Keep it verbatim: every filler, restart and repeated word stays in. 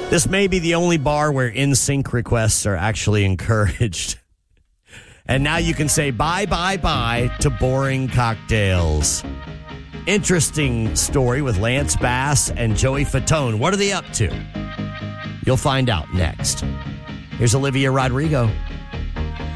This may be the only bar where in sync requests are actually encouraged. And now you can say bye, bye, bye to boring cocktails. Interesting story with Lance Bass and Joey Fatone. What are they up to? You'll find out next. Here's Olivia Rodrigo.